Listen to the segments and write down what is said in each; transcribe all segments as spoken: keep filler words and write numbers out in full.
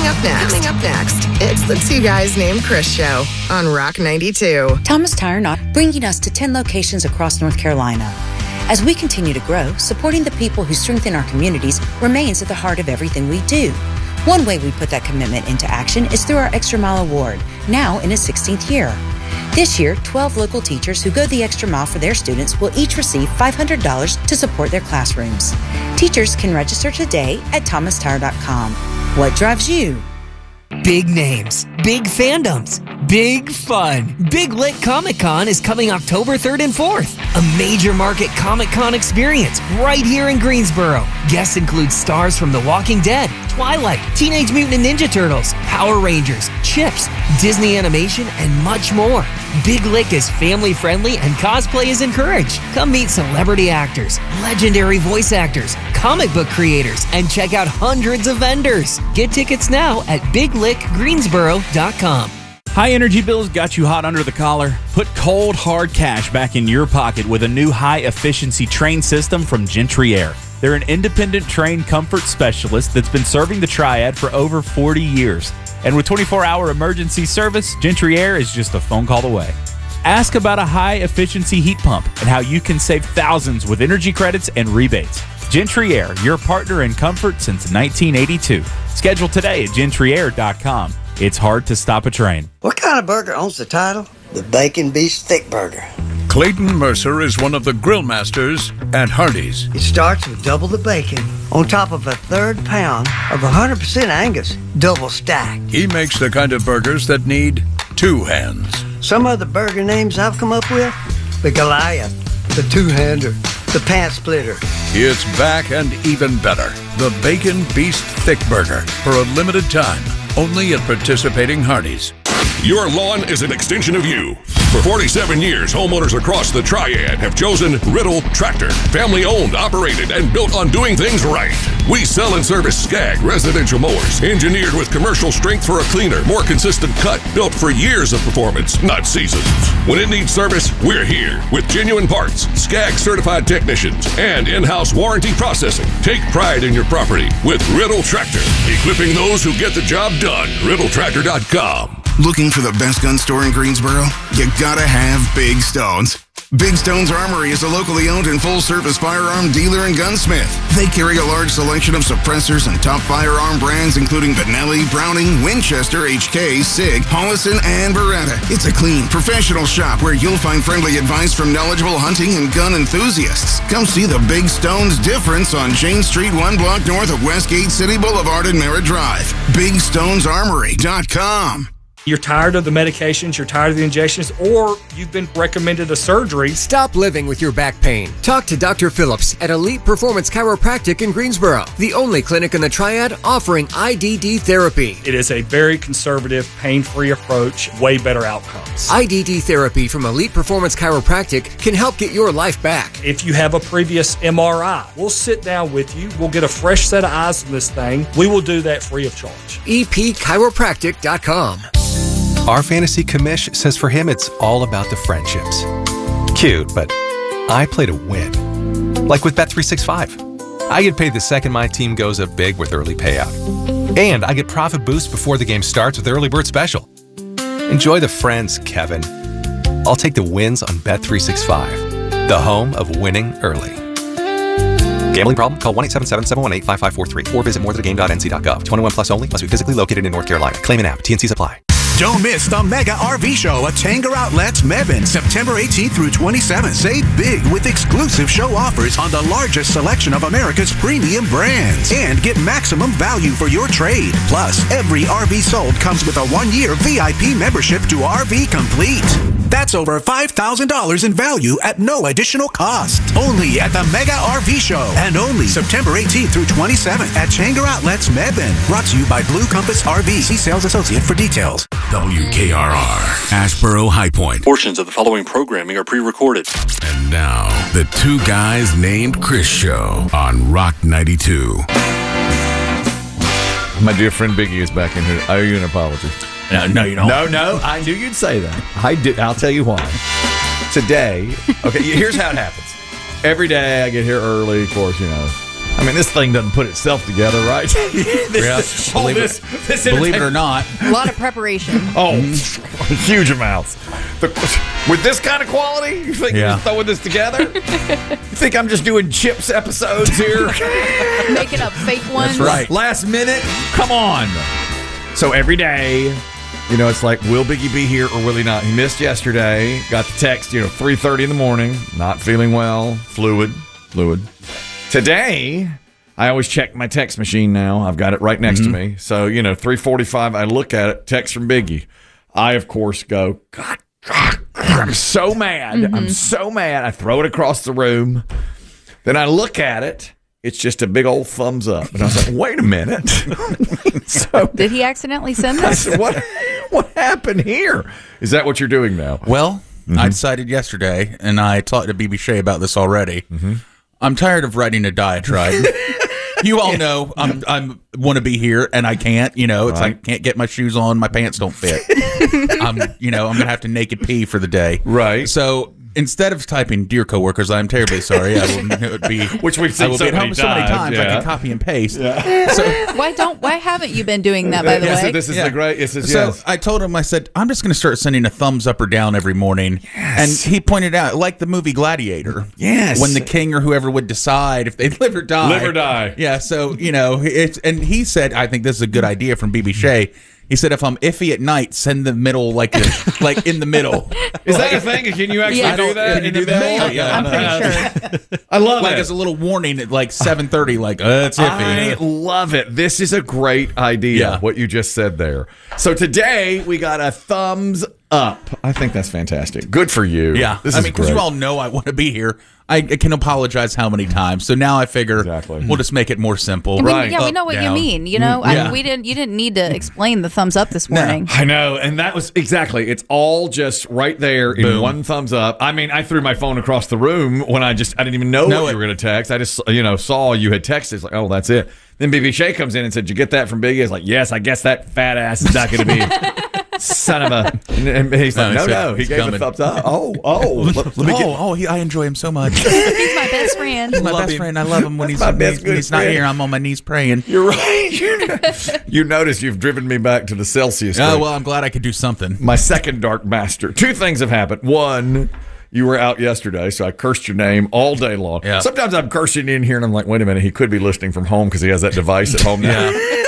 Coming up next. Coming up next, it's the Two Guys Named Chris show on Rock ninety-two. Thomas Tire Not bringing us to ten locations across North Carolina. As we continue to grow, supporting the people who strengthen our communities remains at the heart of everything we do. One way we put that commitment into action is through our Extra Mile Award, now in its sixteenth year. This year, twelve local teachers who go the extra mile for their students will each receive five hundred dollars to support their classrooms. Teachers can register today at thomas tire dot com. What drives you? Big names, big fandoms, big fun. Big Lit Comic Con is coming October third and fourth. A major market Comic Con experience right here in Greensboro. Guests include stars from The Walking Dead, Twilight, Teenage Mutant Ninja Turtles, Power Rangers, Chips, Disney Animation, and much more. Big Lick is family-friendly and cosplay is encouraged. Come meet celebrity actors, legendary voice actors, comic book creators, and check out hundreds of vendors. Get tickets now at big lick greensboro dot com. High energy bills got you hot under the collar? Put cold, hard cash back in your pocket with a new high-efficiency train system from Gentry Air. They're an independent train comfort specialist that's been serving the Triad for over forty years. And with twenty-four hour emergency service, Gentry Air is just a phone call away. Ask about a high-efficiency heat pump and how you can save thousands with energy credits and rebates. Gentry Air, your partner in comfort since nineteen eighty-two. Schedule today at gentry air dot com. It's hard to stop a train. What kind of burger owns the title? The Bacon Beast Thick Burger. Clayton Mercer is one of the grill masters at Hardee's. It starts with double the bacon on top of a third pound of one hundred percent Angus, double stacked. He makes the kind of burgers that need two hands. Some of the burger names I've come up with: the Goliath, the Two-Hander, the Pants Splitter. It's back and even better. The Bacon Beast Thick Burger for a limited time, only at participating Hardee's. Your lawn is an extension of you. For forty-seven years, homeowners across the Triad have chosen Riddle Tractor. Family owned, operated, and built on doing things right. We sell and service Skag residential mowers, engineered with commercial strength for a cleaner, more consistent cut, built for years of performance, not seasons. When it needs service, we're here with genuine parts, Skag certified technicians, and in-house warranty processing. Take pride in your property with Riddle Tractor, equipping those who get the job done. riddle tractor dot com. Looking for the best gun store in Greensboro? You gotta have Big Stones. Big Stones Armory is a locally owned and full-service firearm dealer and gunsmith. They carry a large selection of suppressors and top firearm brands including Benelli, Browning, Winchester, H K, Sig, Hollison, and Beretta. It's a clean, professional shop where you'll find friendly advice from knowledgeable hunting and gun enthusiasts. Come see the Big Stones difference on Jane Street, one block north of Westgate City Boulevard and Merritt Drive. big stones armory dot com. You're tired of the medications, you're tired of the injections, or you've been recommended a surgery. Stop living with your back pain. Talk to Doctor Phillips at Elite Performance Chiropractic in Greensboro, the only clinic in the Triad offering I D D therapy. It is a very conservative, pain-free approach, way better outcomes. I D D therapy from Elite Performance Chiropractic can help get your life back. If you have a previous M R I, we'll sit down with you, we'll get a fresh set of eyes on this thing. We will do that free of charge. E P chiropractic dot com. Our fantasy commish says for him it's all about the friendships. Cute, but I play to win. Like with Bet three sixty-five. I get paid the second my team goes up big with early payout. And I get profit boost before the game starts with Early Bird Special. Enjoy the friends, Kevin. I'll take the wins on Bet three sixty-five, the home of winning early. Gambling problem? Call one eight seven seven, seven one eight, five five four three or visit more than a game dot n c dot gov. twenty-one plus only. Must be physically located in North Carolina. Claim an app. T N Cs apply. Don't miss the Mega R V Show at Tanger Outlets, Mebane, September eighteenth through twenty-seventh. Save big with exclusive show offers on the largest selection of America's premium brands. And get maximum value for your trade. Plus, every R V sold comes with a one-year V I P membership to R V Complete. That's over five thousand dollars in value at no additional cost. Only at the Mega R V Show. And only September eighteenth through twenty-seventh at Tanger Outlets, Mebane. Brought to you by Blue Compass R V. See sales associate for details. W K R R, Asheboro High Point. Portions of the following programming are pre-recorded. And now, the Two Guys Named Chris show on Rock ninety-two. My dear friend Biggie is back in here. I owe you an apology. No, no, you don't. No, no, I knew you'd say that. I did. I'll tell you why. Today, okay, here's how it happens. Every day I get here early, of course, you know. I I mean, this thing doesn't put itself together, right? this, yeah, believe, this, it, this believe it or not. A lot of preparation. Oh, huge amounts. The, with this kind of quality, you think Yeah. you're throwing this together? You think I'm just doing Chips episodes here? Making up fake ones. That's right. Last minute? Come on. So every day, you know, it's like, will Biggie be here or will he not? He missed yesterday. Got the text, you know, three thirty in the morning. Not feeling well. Fluid. Fluid. Today, I always check my text machine now. I've got it right next Mm-hmm. to me. So, you know, three forty-five, I look at it, text from Biggie. I, of course, go, God, God, I'm so mad. Mm-hmm. I'm so mad. I throw it across the room. Then I look at it. It's just a big old thumbs up. And I was like, wait a minute. so Did he accidentally send I this? said, what, what happened here? Is that what you're doing now? Well, I decided yesterday, and I talked to B B Shea about this already. Mm-hmm. I'm tired of writing a diatribe. You all know I'm I'm want to be here and I can't. You know, it's Right. like can't get my shoes on, my pants don't fit. I'm you know I'm gonna have to naked pee for the day. Right. So instead of typing "Dear coworkers, I'm terribly sorry," I will it would be Which we've I seen will so be at many home so many times, times I yeah. can copy and paste. Why don't? Why haven't you been doing that? By the Yeah, way, so this is Yeah. the great. This is So yes. I told him, I said, I'm just going to start sending a thumbs up or down every morning. And he pointed out, like the movie Gladiator. Yes. When the king or whoever would decide if they'd live or die. Live or die. Yeah. So, you know, it's, and he said, I think this is a good idea from B B Shea. He said, if I'm iffy at night, send the middle, like a, like in the middle. Is that a thing? Can you actually Yeah. do that? Can you in do the that? middle? Yeah. I'm pretty sure. I love Like it. as a little warning at like seven thirty, like, uh, it's I iffy. love it. This is a great idea, Yeah. what you just said there. So today, we got a thumbs up. I think that's fantastic. Good for you. Yeah. This I is mean, because great. you all know I want to be here. I, I can apologize how many times. So now I figure Exactly. we'll just make it more simple. I mean, Right. yeah, we Up, know what down. you mean. You know, I Yeah. mean, we didn't. You didn't need to explain the thumbs up this morning. I know, and that was exactly. It's all just right there in Boom. one thumbs up. I mean, I threw my phone across the room when I just I didn't even know Know what it. you were going to text. I just you know saw you had texted. It's like, oh, that's it. Then B B Shea comes in and said, "Did you get that from Biggie?" It's like, yes, I guess that fat ass is not going to be son of a. And he's like, No, no, it's- no, he it's gave coming. a thumbs up. Oh, oh, let, let me oh, get. oh, he, I enjoy him so much. He's my best friend. He's my Love best him. friend. I love him when he's, my when best he's, when good he's not friend. here. I'm on my knees praying. You're right. You, you notice you've driven me back to the Celsius. Oh, group. well, I'm glad I could do something. My second dark master. Two things have happened. One, you were out yesterday, so I cursed your name all day long. Yeah. Sometimes I'm cursing in here, and I'm like, wait a minute, he could be listening from home because he has that device at home now.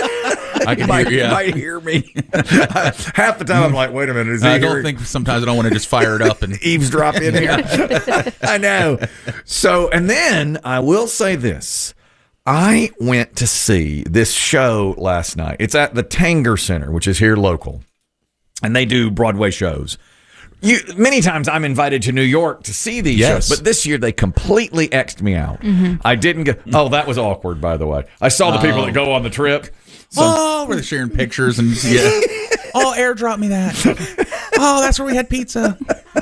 I can might, hear, yeah. might hear me. Half the time, I'm like, wait a minute, is he I don't hearing- think sometimes I don't want to just fire it up and eavesdrop in here? I know. So, and then I will say this. I went to see this show last night. It's at the Tanger Center, which is here local, and they do Broadway shows. You, many times I'm invited to New York to see these Yes. shows, but this year they completely X'd me out. Mm-hmm. I didn't get. Oh, that was awkward, by the way. I saw the people Oh. that go on the trip. So, oh, where they're sharing pictures and yeah. Oh, airdrop me that. Oh, that's where we had pizza.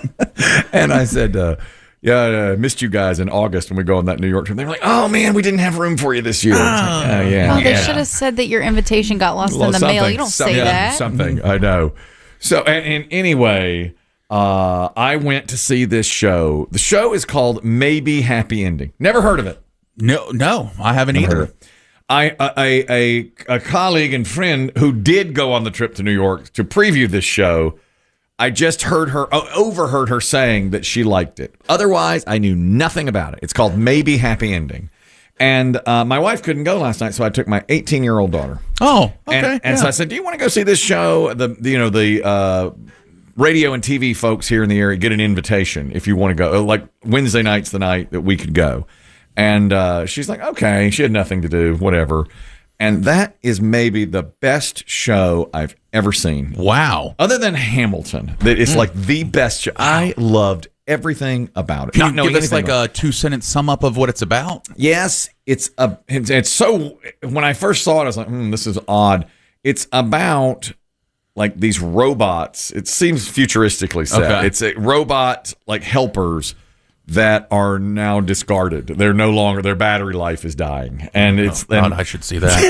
and I said, uh, yeah, I missed you guys in August when we go on that New York trip. They were like, oh, man, we didn't have room for you this year. It's like, oh, yeah. Oh, they yeah. should have said that your invitation got lost Well, in the something, mail. You don't something, say that. Something, I know. So, and, and anyway, uh, I went to see this show. The show is called Maybe Happy Ending. Never heard of it. No, no, I haven't Never heard either. of it. I a, a a colleague and friend who did go on the trip to New York to preview this show. I just heard her overheard her saying that she liked it. Otherwise, I knew nothing about it. It's called Maybe Happy Ending, and uh, my wife couldn't go last night, so I took my eighteen year old daughter. Oh, okay. And, and so yeah. I said, "Do you want to go see this show?" The, the you know the uh, radio and T V folks here in the area get an invitation if you want to go. Like Wednesday night's the night that we could go. And uh, she's like, okay, she had nothing to do, whatever. And that is maybe the best show I've ever seen. Wow. Other than Hamilton, that it's like the best show. I loved everything about it. Can Not you knowing give us anything like about it. a two sentence sum up of what it's about? Yes, it's a. It's, it's so. When I first saw it, I was like, hmm, this is odd. It's about like these robots. It seems futuristically set. Okay. It's a robot like helpers that are now discarded. They're no longer, their battery life is dying. And it's, Oh, and, God, I should see that.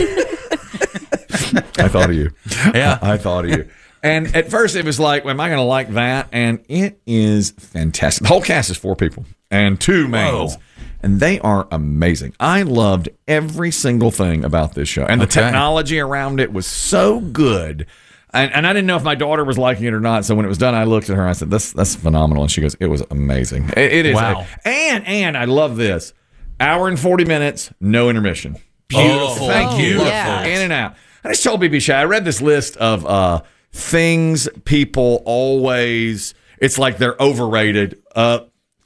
I thought of you. Yeah. I, I thought of you. And at first it was like, well, am I going to like that? And it is fantastic. The whole cast is four people and two males. and they are amazing. I loved every single thing about this show, and the Okay. technology around it was so good. And, and I didn't know if my daughter was liking it or not. So when it was done, I looked at her and I said, "That's that's phenomenal." And she goes, "It was amazing. It, it is." Wow. And and I love this. Hour and forty minutes, no intermission. Beautiful. Thank Oh, you. yeah. In and out. I just told B B Shay, I read this list of uh, things people always. It's like they're overrated. Uh,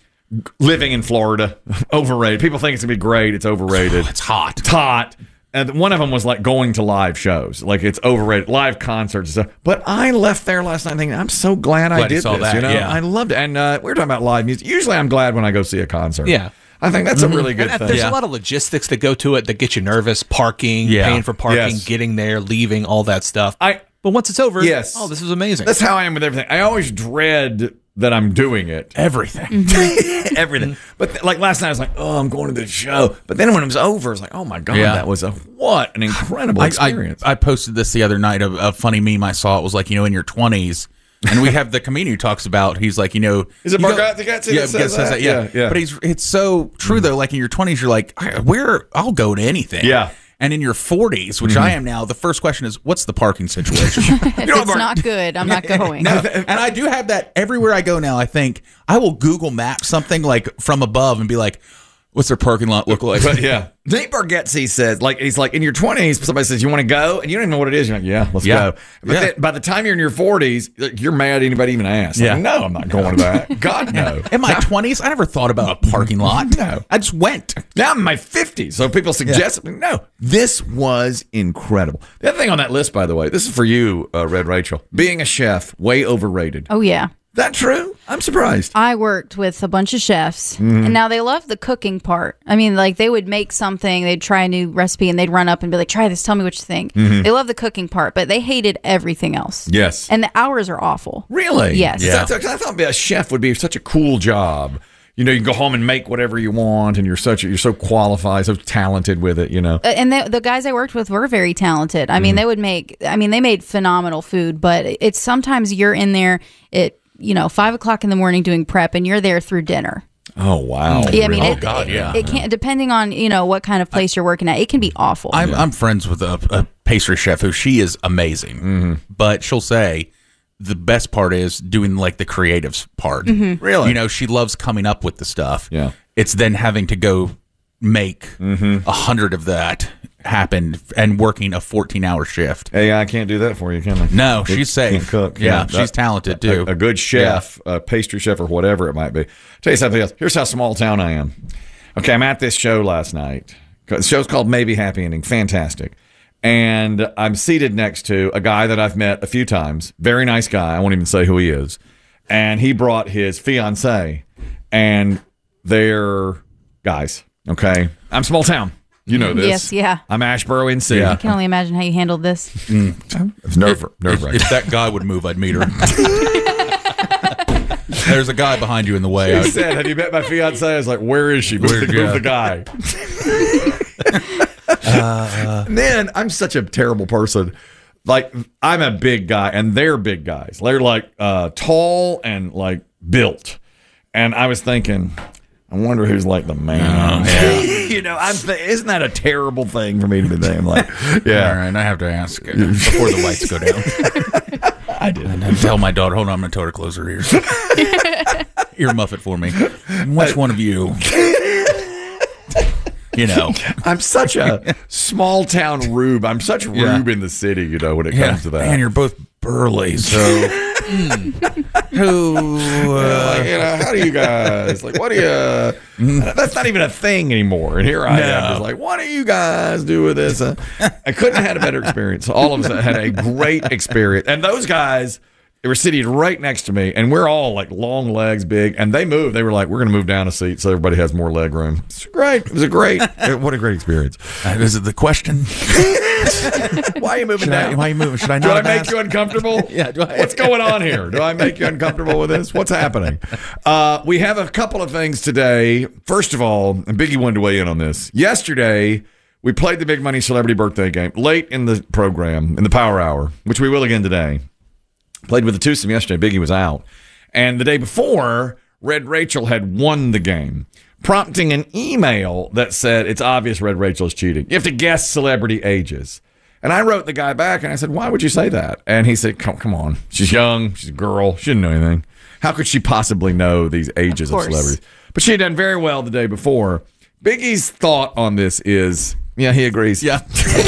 living in Florida, overrated. People think it's gonna be great. It's overrated. It's hot. It's hot. And one of them was like going to live shows, like it's overrated, live concerts and stuff. But I left there last night thinking, I'm so glad, I Glad you did saw this. that, You know, yeah. I loved it. And uh, we were talking about live music. Usually, I'm glad when I go see a concert. Yeah. I think that's Mhm. a really good And thing. There's a lot of logistics that go to it that get you nervous. Parking, Yeah. paying for parking, Yes. getting there, leaving, all that stuff. I. But once it's over, Yes. oh, this is amazing. That's how I am with everything. I always dread that I'm doing it. Everything. Everything. But th- like last night, I was like, oh, I'm going to the show. But then when it was over, I was like, oh my God, Yeah. that was a what an incredible I, experience. I, I posted this the other night. A, a funny meme I saw. It was like, you know, in your twenties, and we have the comedian who talks about. He's like, you know, Is it you go- Bargatze Gatze Yeah, that says Gatze that? Yeah, Yeah, yeah. But he's it's so true though. Like in your twenties, you're like, I- where I'll go to anything. Yeah. And in your forties, which Mhm. I am now, the first question is, what's the parking situation? If it's not good, I'm not going. No, and I do have that everywhere I go now. I think I will Google Map something like from above and be like, what's their parking lot look like? But yeah, Nate Bargatze says, like, he's like, in your twenties, somebody says, you want to go? And you don't even know what it is. You're like, yeah, let's Yeah. go. But Yeah. then, by the time you're in your forties, you're mad anybody even asked. Like, Yeah. no, I'm not going to that. God, no. In my twenties, I never thought about a parking lot. No. I just went. Now I'm in my fifties, so people suggest something. No, this was incredible. The other thing on that list, by the way, this is for you, uh, Red Rachel. Being a chef, way overrated. Oh, yeah. That true? I'm surprised. I worked with a bunch of chefs, Mhm. and now they love the cooking part. I mean, like they would make something, they'd try a new recipe, and they'd run up and be like, "Try this, tell me what you think." Mhm. They love the cooking part, but they hated everything else. Yes. And the hours are awful. Really? Yes. I thought, I thought a chef would be such a cool job. You know, you can go home and make whatever you want, and you're such a, you're so qualified, so talented with it. You know. Uh, And the, the guys I worked with were very talented. I mean, Mhm. they would make. I mean, they made phenomenal food. But it's sometimes you're in there at you know five o'clock in the morning doing prep, and you're there through dinner. Oh wow! Yeah, I mean, oh it, God, it- yeah. It can't depending on you know what kind of place you're working at. It can be awful. I'm, I'm friends with a, a pastry chef who she is amazing, Mm-hmm. but she'll say the best part is doing like the creatives part. Mhm. Really? You know, she loves coming up with the stuff. Yeah. It's then having to go make a Mm-hmm. hundred of that happen and working a fourteen hour shift. Hey, I can't do that for you, can I? No, It she's safe. can't cook. Yeah, that- she's talented too. A, a good chef, a pastry chef, or whatever it might be. Tell you something else. Here's how small town I am. Okay, I'm at this show last night. The show's called Maybe Happy Ending. Fantastic. And I'm seated next to a guy that I've met a few times. Very nice guy. I won't even say who he is. And he brought his fiance, and they're guys. Okay, I'm small town. You know this. Yes, yeah. I'm Asheboro in C. I can only imagine how you handled this. It's nerve nerve If that guy would move, I'd meet her. There's a guy behind you in the way. He said, "Have you met my fiance?" I was like, "Where is she?" Move Where's- the, yeah. move the guy. Uh, And then I'm such a terrible person. Like I'm a big guy, and they're big guys. They're like uh, tall and like built. And I was thinking, I wonder who's like the man. You know, I'm. Th- isn't that a terrible thing for me to be there? I'm like, yeah. All right, I have to ask it before the lights go down. I did. And then tell my daughter, hold on, I'm going to tell her to close her ears. Ear muff it for me. Which one of you? You know. I'm such a small town rube. I'm such Yeah. rube in the city, you know, when it Yeah. comes to that. And you're both burly, so mm, who? Yeah, like, Uh, you know, how do you guys like? What do you? That's not even a thing anymore. And here I No. am, just like, what do you guys do with this? Uh, I couldn't have had a better experience. All of us had a great experience, and those guys. They were sitting right next to me, and we're all like long legs, big, and they moved. They were like, "We're going to move down a seat so everybody has more leg room." It's great. It was a great. What a great experience. Uh, is it the question? Why are you moving Should I- down? why are you moving? Should I Do not I have make asked? you uncomfortable? Yeah, do I- What's going on here? Do I make you uncomfortable with this? What's happening? Uh, we have a couple of things today. First of all, and Biggie wanted to weigh in on this. Yesterday, we played the Big Money Celebrity Birthday Game late in the program, in the Power Hour, which we will again today. Played with the twosome yesterday. Biggie was out. And the day before, Red Rachel had won the game. prompting an email that said, it's obvious Red Rachel is cheating. You have to guess celebrity ages. And I wrote the guy back and I said, why would you say that? And he said, come, come on. She's young. She's a girl. She didn't know anything. How could she possibly know these ages of, of celebrities? But she had done very well the day before. Biggie's thought on this is, yeah, he agrees. Yeah.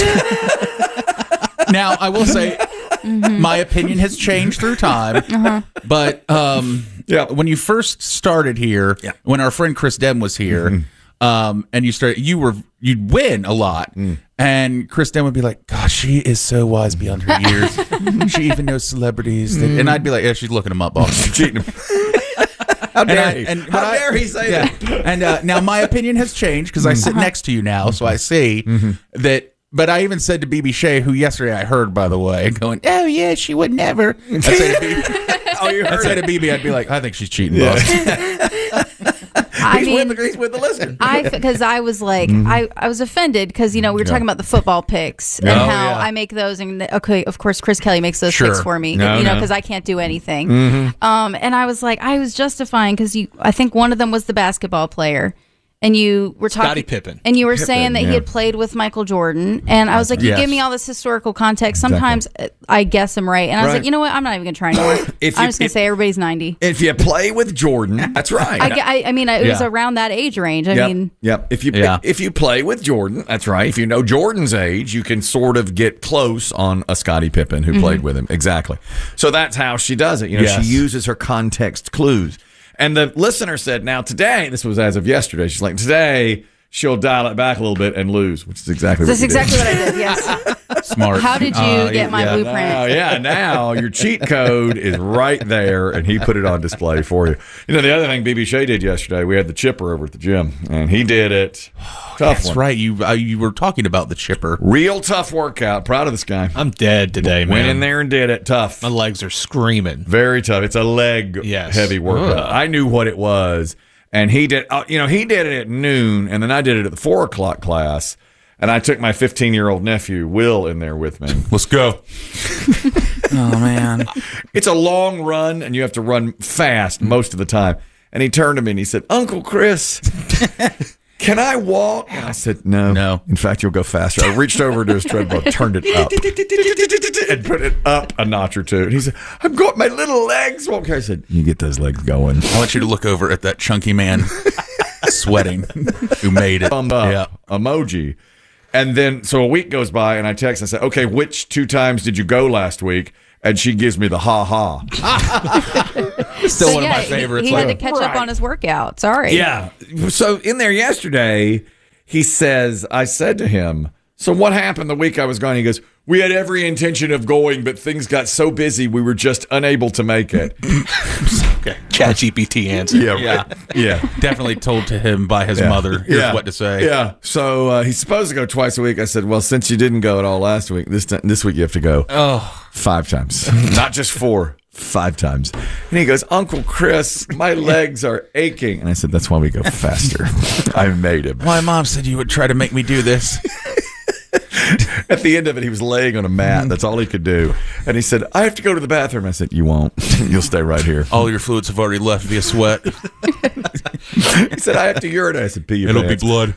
Now, I will say, mm-hmm. my opinion has changed through time. Uh-huh. But um, yeah. when you first started here, yeah. when our friend Chris Dem was here, mm-hmm. um, and you started, you were you'd win a lot, mm. and Chris Dem would be like, "Gosh, she is so wise beyond her years. She even knows celebrities." Mm. And I'd be like, "Yeah, she's looking them up, boss. She's cheating them." How dare, and I, he. And How I, dare he say yeah. that? And uh, now my opinion has changed because I sit uh-huh. next to you now, so I see mm-hmm. that. But I even said to B B Shea, who yesterday I heard, by the way, going, "Oh yeah, she would never." I said to B B, oh, you heard I said to B B, I'd be like, "I think she's cheating, yeah. boss." I he's, mean, with the, he's with the listener. I because I was like, mm-hmm. I, I was offended because you know we were yeah. talking about the football picks and oh, how yeah. I make those, and okay, of course Chris Kelly makes those sure. picks for me, no, you know, because no. I can't do anything. Mm-hmm. Um, and I was like, I was justifying because you, I think one of them was the basketball player. And you were talking, Scottie Pippen, and you were Pippen, saying that yeah. he had played with Michael Jordan, and I was like, "You yes. give me all this historical context. Sometimes exactly. I guess I'm right." And I was right. like, "You know what? I'm not even going to try anymore. If I'm you, just going to say everybody's ninety." If you play with Jordan, that's right. I, I, I mean, it yeah. was around that age range. I yep. mean, yep. If you yeah. if you play with Jordan, that's right. If you know Jordan's age, you can sort of get close on a Scottie Pippen who mm-hmm. played with him. Exactly. So that's how she does it. You know, yes. she uses her context clues. And the listener said, "Now today, this was as of yesterday. She's like, today." She'll dial it back a little bit and lose, which is exactly That's what you exactly did. what I did, yes. Smart. How did you uh, get my yeah, blueprint? Now, yeah, now your cheat code is right there, and he put it on display for you. You know, the other thing B B Shea did yesterday, we had the chipper over at the gym, and he did it. Tough That's one. right. You uh, you were talking about the chipper. Real tough workout. Proud of this guy. I'm dead today, man. Went in there and did it. Tough. My legs are screaming. Very tough. It's a leg yes. heavy workout. Ugh. I knew what it was. And he did, uh, you know, he did it at noon, and then I did it at the four o'clock class. And I took my fifteen-year-old nephew, Will, in there with me. Let's go. Oh, man. It's a long run, and you have to run fast most of the time. And he turned to me, and he said, "Uncle Chris, can I walk?" And I said, no. No. In fact, you'll go faster. I reached over to his treadmill, turned it up, and put it up a notch or two. And he said, "I've got my little legs." Okay, I said, "You get those legs going." I want you to look over at that chunky man sweating who made it. Thumb up yeah. emoji. And then, so a week goes by, and I text and I say, "Okay, which two times did you go last week?" And she gives me the ha-ha. Still so one yeah, of my favorites. He, he like, had to catch right. up on his workout. Sorry. Yeah. So in there yesterday, he says, I said to him, "So what happened the week I was gone?" He goes, "We had every intention of going, but things got so busy we were just unable to make it." Okay. Chat G P T answer. Yeah. Yeah. Right. Yeah. Definitely told to him by his Yeah. mother. Here's Yeah. what to say. Yeah. So uh, he's supposed to go twice a week. I said, "Well, since you didn't go at all last week, this t- this week you have to go Oh. five times, not just four." Five times. And he goes, "Uncle Chris, my legs are aching." And I said, "That's why we go faster." I made him. My mom said you would try to make me do this. At the end of it, he was laying on a mat. That's all he could do. And he said, "I have to go to the bathroom." I said, "You won't. You'll stay right here." All your fluids have already left via sweat. He said, "I have to urinate." I said, "Pee your It'll pants." be blood.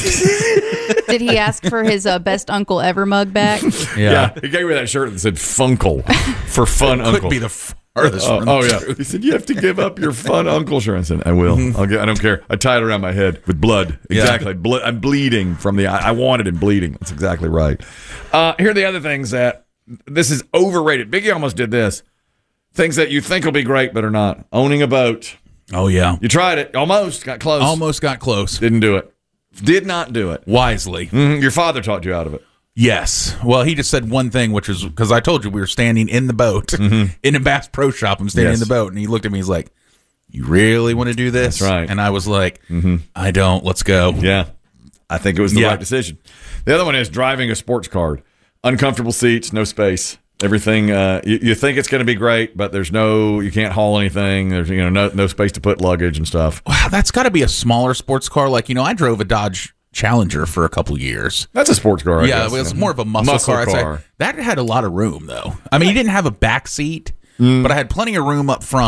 Did he ask for his uh, best uncle ever mug back? Yeah. Yeah. He gave me that shirt that said Funkle for fun Could uncle. be the farthest Oh, from the oh yeah. truth. He said, "You have to give up your fun uncle shirt." I said, "I will. I'll get, I don't care." I tied it around my head with blood. Yeah. Exactly. Blood. I'm bleeding from the eye. I wanted him bleeding. That's exactly right. Uh, here are the other things that this is overrated. Biggie almost did this. Things that you think will be great but are not. Owning a boat. Oh, yeah. You tried it. Almost. Got close. Almost got close. Didn't do it. Did not do it. Wisely. Mhm. Your father talked you out of it. Yes. Well, he just said one thing, which was because I told you we were standing in the boat Mm-hmm. in a Bass Pro Shop. I'm standing Yes. in the boat, and he looked at me. He's like, "You really want to do this?" That's right. And I was like, Mm-hmm. "I don't. Let's go." Yeah. I think it was the Yeah. right decision. The other one is driving a sports car. Uncomfortable seats, no space. Everything uh, you, you think it's going to be great, but there's no, you can't haul anything. There's you know no no space to put luggage and stuff. Wow, that's got to be a smaller sports car. Like, you know, I drove a Dodge Challenger for a couple years. That's a sports car. I yeah, guess. it was more of a muscle, Muscle car. I'd car. say. That had a lot of room, though. I mean, you didn't have a back seat, Mm. but I had plenty of room up front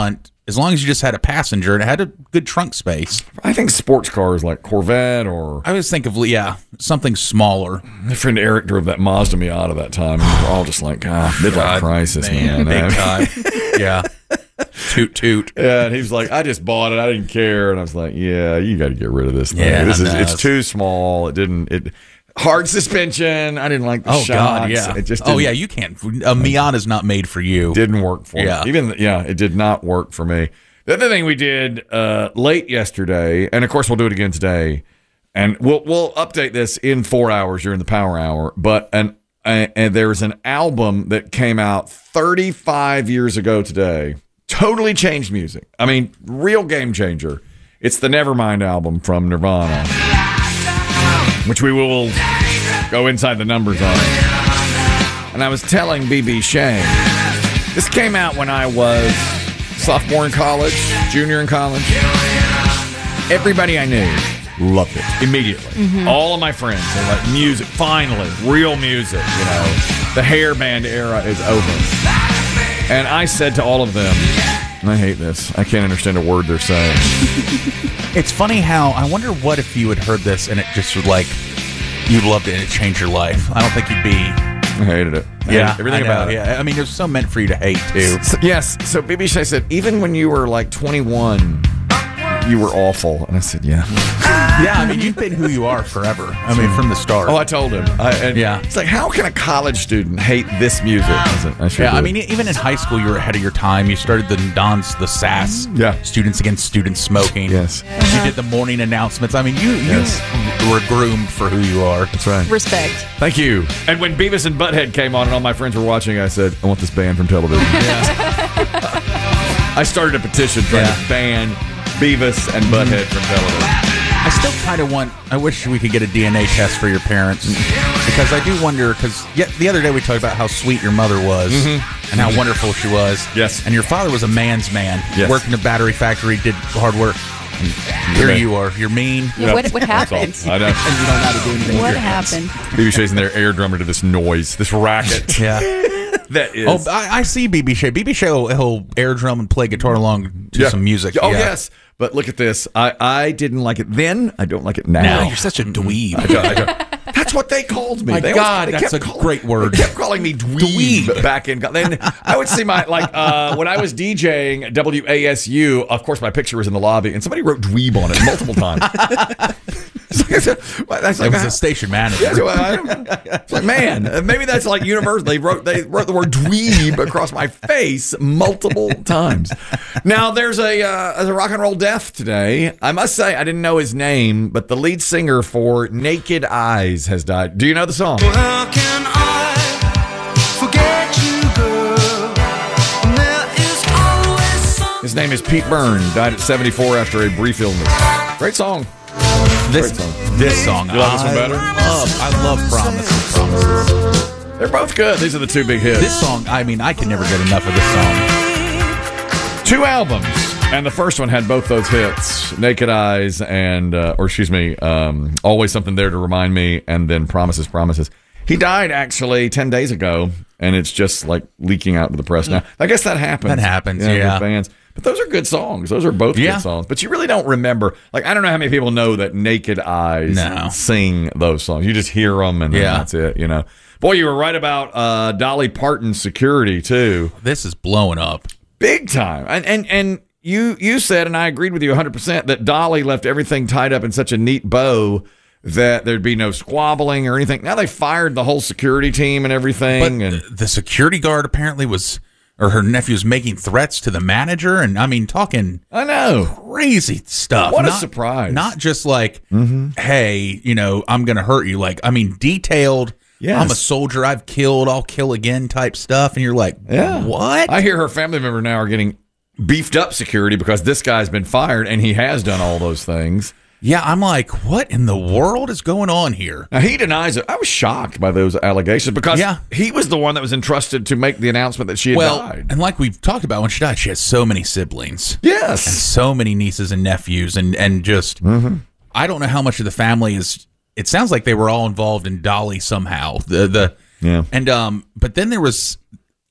as long as you just had a passenger and it had a good trunk space. I think sports cars like Corvette or... I always think of, yeah, something smaller. My friend Eric drove that Mazda Miata that time, and we were all just like, ah, midlife God, crisis, man. man. Big time. Yeah. Toot, toot. Yeah, and he was like, I just bought it. I didn't care. And I was like, yeah, you got to get rid of this thing. Yeah, this is, no, it's it's- too small. It didn't... It Hard suspension. I didn't like the Oh, shocks. God, yeah. It just oh, didn't- yeah, you can't. A Miata's not made for you. Didn't work for Yeah. me. Even yeah, it did not work for me. The other thing we did uh, late yesterday, and of course we'll do it again today, and we'll we'll update this in four hours during the Power Hour. But an uh, and there's an album that came out thirty-five years ago today, totally changed music. I mean, real game changer. It's the Nevermind album from Nirvana, which we will go inside the numbers on. And I was telling B B Shane, this came out when I was sophomore in college, junior in college. Everybody I knew loved it immediately. Mhm. All of my friends are like, music, finally, real music, you know. The hair band era is over. And I said to all of them, and I hate this, I can't understand a word they're saying. It's funny how, I wonder what if you had heard this and it just was like, you loved it and it changed your life. I don't think you'd be... I hated it. I Yeah, hated everything I know, about it. Yeah, I mean, it was so meant for you to hate, too. So- yes. So B B Shay said, even when you were like twenty-one, you were awful. And I said, yeah. Yeah, I mean, you've been who you are forever. I mean, from the start. Oh, I told him. I, and Yeah. It's like, how can a college student hate this music? I said, I sure Yeah, I did. mean, even in high school, you were ahead of your time. You started the Dons, the S A S, yeah. Students Against Students Smoking. Yes. You did the morning announcements. I mean, you, Yes. you were groomed for who you are. That's right. Respect. Thank you. And when Beavis and Butthead came on and all my friends were watching, I said, I want this banned from television. I started a petition trying Yeah. to ban Beavis and Butthead from television. I still kind of want, I wish we could get a D N A test for your parents. Because I do wonder, because yet the other day we talked about how sweet your mother was Mhm. and how wonderful she was. Yes. And your father was a man's man. Yes. Worked in a battery factory, did hard work. And here Right. you are. You're mean. Yeah, what- what That's all. happened? I know. And you don't know how to do anything What with your hands. happened? B B Shay's in there air drummer to this noise, this racket. Yeah. That is. Oh, I, I see B B Shay. B B Shay will he'll air drum and play guitar along to Yeah. some music. Oh, Yeah. yes. But look at this. I, I didn't like it then. I don't like it now. Now you're such a dweeb. I don't, I don't. That's what they called me. My They always- God, they that's kept a calling- great word. They kept calling me dweeb, Dweeb. back in. Then I would see my like uh, when I was DJing at W A S U. Of course, my picture was in the lobby, and somebody wrote dweeb on it multiple times. That's It was a station manager. Yeah, so I- it's like, man, uh, maybe that's like universal. They wrote they wrote the word dweeb across my face multiple times. Now there's a uh, there's a rock and roll death today. I must say I didn't know his name, but the lead singer for Naked Eyes has died. Do you know the song? Well, can I forget you, girl? And there is always some- His name is Pete Byrne. Died at seventy-four after a brief illness. Great song. This Great song. this song, You like this one I better? Love, I love Promises. Promises. They're both good. These are the two big hits. This song, I mean, I can never get enough of this song. Two albums, and the first one had both those hits: "Naked Eyes" and, uh, or excuse me, um, "Always Something There to Remind Me," and then "Promises, Promises." He died actually ten days ago, and it's just like leaking out to the press now. I guess that happens. That happens, with yeah. bands. But those are good songs. Those are both Yeah. good songs. But you really don't remember. Like, I don't know how many people know that Naked Eyes No. sing those songs. You just hear them, and then Yeah. that's it. You know. Boy, you were right about uh, Dolly Parton's security too. This is blowing up. Big time. And and and you you said, and I agreed with you one hundred percent, that Dolly left everything tied up in such a neat bow that there'd be no squabbling or anything. Now they fired the whole security team and everything. But and the security guard apparently was, or her nephew was making threats to the manager, and I mean, talking I know. crazy stuff. What a Not- surprise. Not just like, hey, you know, I'm going to hurt you. Like, I mean, detailed. Yes. I'm a soldier. I've killed. I'll kill again type stuff. And you're like, Yeah. what? I hear her family member now are getting beefed up security because this guy's been fired and he has done all those things. Yeah, I'm like, what in the world is going on here? Now, he denies it. I was shocked by those allegations because Yeah. he was the one that was entrusted to make the announcement that she had Well, died. and like we've talked about, when she died, she has so many siblings. Yes. And so many nieces and nephews, and and just Mm-hmm. I don't know how much of the family is. It sounds like they were all involved in Dolly somehow. The the Yeah. and um, but then there was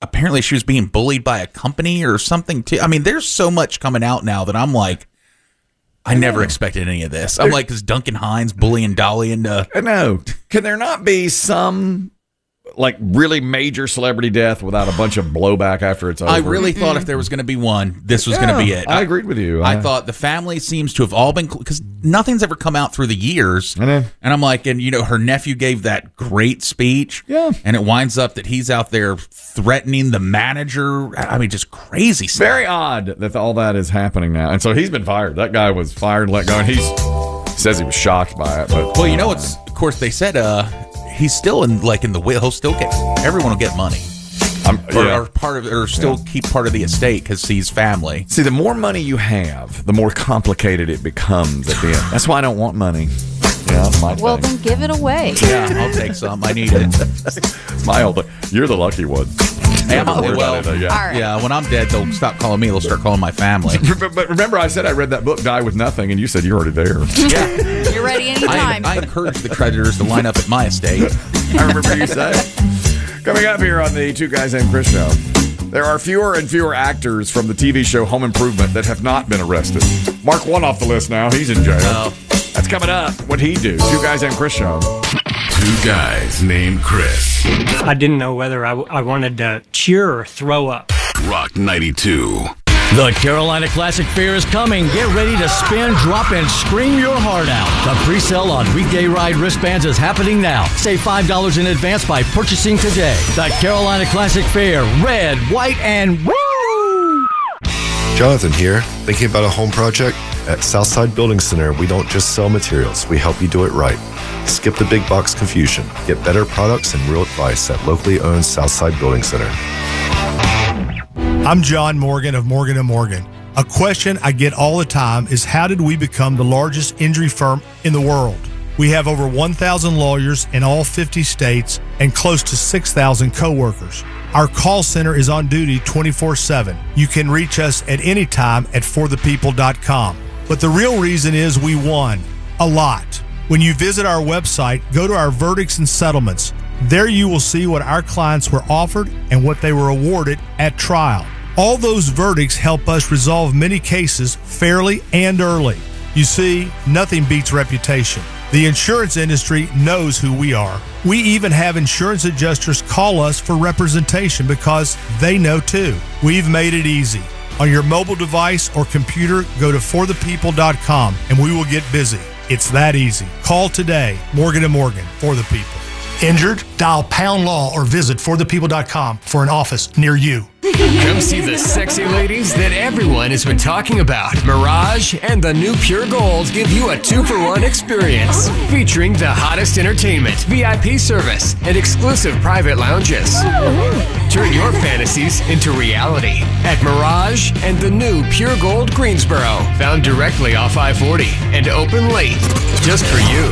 apparently she was being bullied by a company or something too. I mean, there's so much coming out now that I'm like, I never expected any of this. I'm like, is Duncan Hines bullying Dolly into... I know. Can there not be some like really major celebrity death without a bunch of blowback after it's over? I really thought if there was going to be one, this was Yeah, going to be it. I agreed with you. I, I- thought the family seems to have all been, because nothing's ever come out through the years. I know. And I'm like, and you know, her nephew gave that great speech. Yeah. And it winds up that he's out there threatening the manager. I mean, just crazy stuff. Very odd that all that is happening now. And so he's been fired. That guy was fired, let go, and he's says he was shocked by it. But Well, you know, it's, of course, they said uh, he's still in, like, in the will. He'll still get, everyone will get money. Um, or, yeah. or part of, or still Yeah. keep part of the estate because he's family. See, the more money you have, the more complicated it becomes at the end. That's why I don't want money. Yeah, that's my Well, thing. then give it away. Yeah, I'll take some. I need it. It's my whole thing. You're the lucky one. Hey, I'm, Don't worry well, about it, yeah. All right. yeah, when I'm dead, they'll stop calling me. They'll start calling my family. But, but remember, I said I read that book, Die With Nothing, and you said you're already there. Yeah. You're ready I, anytime. I encourage the creditors to line up at my estate. I remember you saying. Coming up here on the Two Guys Named Chris show, there are fewer and fewer actors from the T V show Home Improvement that have not been arrested. Mark one off the list now. He's in jail. Oh. That's coming up. What'd he do? Two Guys Named Chris show. Two Guys Named Chris. I didn't know whether I, w- I wanted to cheer or throw up. Rock ninety-two. The Carolina Classic Fair is coming. Get ready to spin, drop, and scream your heart out. The pre-sale on weekday ride wristbands is happening now. Save five dollars in advance by purchasing today. The Carolina Classic Fair, red, white, and woo! Jonathan here, thinking about a home project? At Southside Building Center, we don't just sell materials, we help you do it right. Skip the big box confusion. Get better products and real advice at locally owned Southside Building Center. I'm John Morgan of Morgan and Morgan. A question I get all the time is how did we become the largest injury firm in the world? We have over one thousand lawyers in all fifty states and close to six thousand coworkers. Our call center is on duty twenty-four seven. You can reach us at any time at for the people dot com. But the real reason is we won a lot. When you visit our website, go to our verdicts and settlements. There you will see what our clients were offered and what they were awarded at trial. All those verdicts help us resolve many cases fairly and early. You see, nothing beats reputation. The insurance industry knows who we are. We even have insurance adjusters call us for representation because they know too. We've made it easy. On your mobile device or computer, go to for the people dot com and we will get busy. It's that easy. Call today. Morgan and Morgan, for the people. Injured? Dial pound law or visit for the people dot com for an office near you. Come see the sexy ladies that everyone has been talking about. Mirage and the new Pure Gold give you a two-for-one experience. Featuring the hottest entertainment, V I P service, and exclusive private lounges. Turn your fantasies into reality at Mirage and the new Pure Gold Greensboro. Found directly off I forty and open late. Just for you.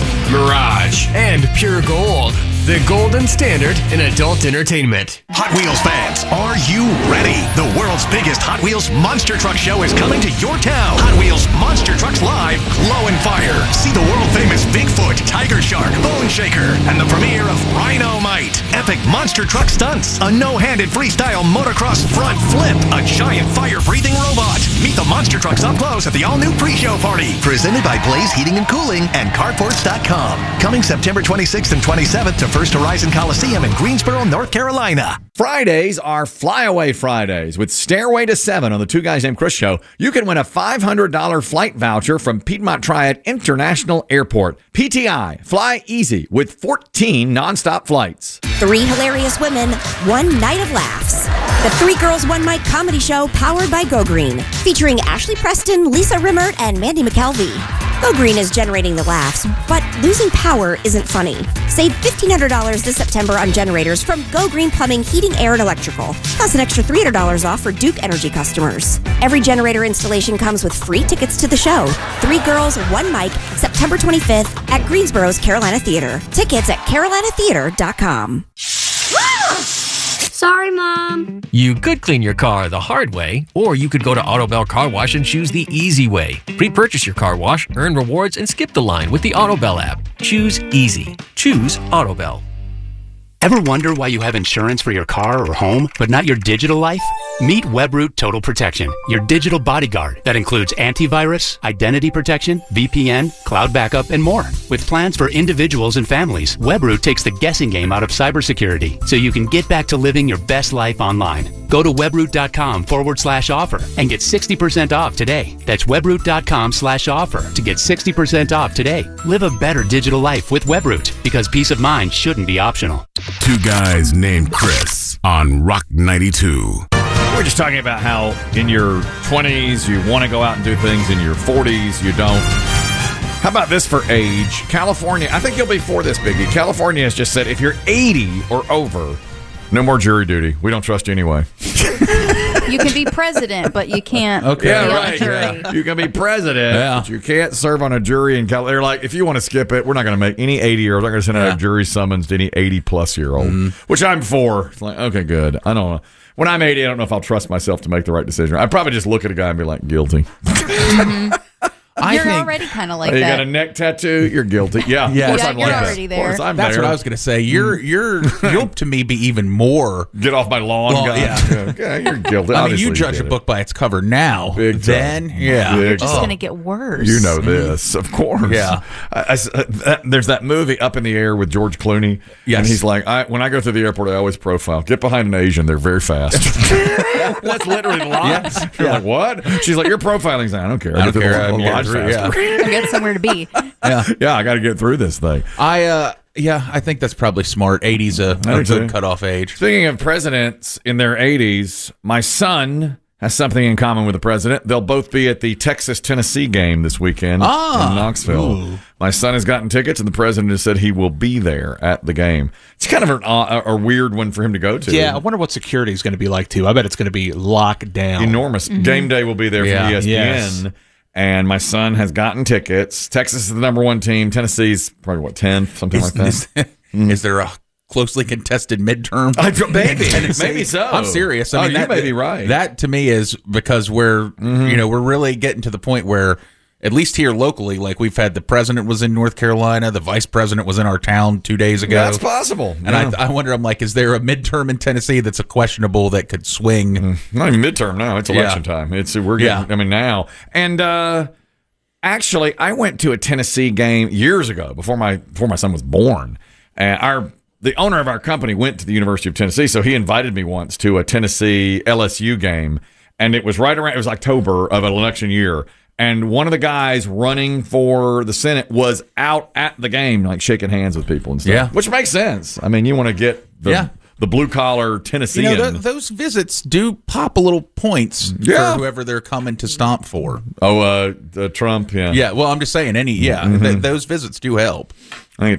Mirage and Pure Gold. The golden standard in adult entertainment. Hot Wheels fans, are you ready? The world's biggest Hot Wheels Monster Truck Show is coming to your town. Hot Wheels Monster Trucks Live, Glow and Fire. See the world-famous Bigfoot, Tiger Shark, Bone Shaker, and the premiere of Rhino Might. Epic monster truck stunts, a no-handed freestyle motocross front flip, a giant fire-breathing robot. Meet the monster trucks up close at the all-new pre-show party. Presented by Blaze Heating and Cooling and Carports dot com. Coming September twenty-sixth and twenty-seventh to First Horizon Coliseum in Greensboro, North Carolina. Fridays are Flyaway Fridays with Stairway to Seven on the Two Guys Named Chris show. You can win a five hundred dollars flight voucher from Piedmont Triad International Airport. P T I, fly easy with fourteen nonstop flights. Three hilarious women, one night of laughs. The Three Girls One Mic comedy show powered by Go Green, featuring Ashley Preston, Lisa Rimmert, and Mandy McKelvey. Go Green is generating the laughs, but losing power isn't funny. Save fifteen hundred dollars this September on generators from Go Green Plumbing, Heating, Air, and Electrical, plus an extra three hundred dollars off for Duke Energy customers. Every generator installation comes with free tickets to the show. Three Girls, One Mic, September twenty-fifth at Greensboro's Carolina Theater. Tickets at carolina theater dot com. Sorry, Mom. You could clean your car the hard way, or you could go to Autobell Car Wash and choose the easy way. Pre-purchase your car wash, earn rewards, and skip the line with the Autobell app. Choose easy. Choose Autobell. Ever wonder why you have insurance for your car or home, but not your digital life? Meet Webroot Total Protection, your digital bodyguard that includes antivirus, identity protection, V P N, cloud backup, and more. With plans for individuals and families, Webroot takes the guessing game out of cybersecurity so you can get back to living your best life online. Go to webroot.com forward slash offer and get sixty percent off today. That's webroot.com slash offer to get sixty percent off today. Live a better digital life with Webroot because peace of mind shouldn't be optional. Two guys named Chris on Rock ninety-two. We're just talking about how in your twenties you want to go out and do things, in your forties you don't. How about this for age? California, I think you'll be for this, Biggie. California has just said if you're eighty or over, no more jury duty. We don't trust you anyway. You can be president, but you can't. Okay, be yeah, on a right. jury. Yeah. You can be president, Yeah. but you can't serve on a jury in California. They're like, if you want to skip it, we're not going to make any eighty-year-olds. We're not going to send out Yeah. a jury summons to any eighty-plus-year-old, mm-hmm. which I'm for. It's like, okay, good. I don't know. When I'm eighty, I don't know if I'll trust myself to make the right decision. I'd probably just look at a guy and be like, guilty. Mm-hmm. I You're think- already kind of like Oh, you that. got a neck tattoo? You're guilty. Yeah, Yeah. of course Yeah, I'm you're like already that. there. Of course I'm That's there. what I was going to say. You're you're you'll to me be even more. Get off my lawn, Well, guy. yeah. Okay, you're guilty. I mean, Obviously you judge a did it. book by its cover now. Big time. Then, yeah, Big It's just time. going to get worse. You know this, of course. Yeah. I, I- uh, that- there's that movie Up in the Air with George Clooney. Yes. And he's like, I, when I go through the airport, I always profile. Get behind an Asian. They're very fast. That's literally the line. Yes. You're Yeah. like, what? She's like, you're profiling. He's like, I don't care. I get don't through care. the I'm lines getting through, faster. I get somewhere to be. yeah. Yeah, I got to get through this thing. I uh yeah, I think that's probably smart. eighty's a, I a do good too. cutoff age. Speaking of presidents in their eighties, my son has something in common with the president. They'll both be at the Texas-Tennessee game this weekend Ah. in Knoxville. Ooh. My son has gotten tickets, and the president has said he will be there at the game. It's kind of an, uh, a weird one for him to go to. Yeah, I wonder what security is going to be like too. I bet it's going to be locked down. Enormous. Game day will be there Yeah. from E S P N. Yes. And my son has gotten tickets. Texas is the number one team. Tennessee's probably, what, tenth, something Is, like that. is, is there a closely contested midterm? I, maybe. in Tennessee? Maybe so. I'm serious. I Oh, mean, you that may be right. That to me is because we're you know we're really getting to the point where, at least here locally, like we've had the president was in North Carolina, the vice president was in our town two days ago. That's possible. And Yeah. I, I wonder, I'm like, is there a midterm in Tennessee that's a questionable that could swing? Not even midterm now. It's election Yeah. time. It's we're getting. Yeah. I mean now. And uh, actually, I went to a Tennessee game years ago before my before my son was born. And our the owner of our company went to the University of Tennessee, so he invited me once to a Tennessee L S U game, and it was right around. It was October of an election year. And one of the guys running for the Senate was out at the game, like shaking hands with people and stuff. Yeah. Which makes sense. I mean, you want to get the, Yeah. the blue collar You Tennessean. know, th- those visits do pop a little points Yeah. for whoever they're coming to stomp for. oh, uh, uh, Trump, yeah. Yeah, well, I'm just saying, any yeah, Mhm. th- those visits do help.